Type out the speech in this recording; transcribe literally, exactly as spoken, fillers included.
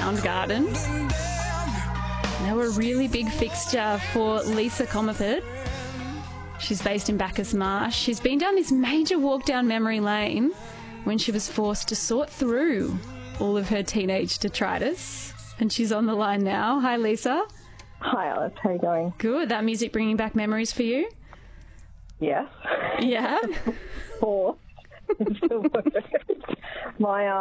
Soundgarden. They were a really big fixture for Lisa Commerford. She's based in Bacchus Marsh. She's been down this major walk down memory lane when she was forced to sort through all of her teenage detritus. And she's on the line now. Hi, Lisa. Hi, Alice. How are you going? Good. That music bringing back memories for you? Yes. Yeah. Four. My uh,